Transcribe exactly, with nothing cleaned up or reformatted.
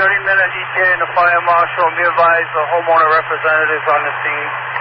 thirty minute E T A and the fire marshal. Be advised, the homeowner representatives on the scene.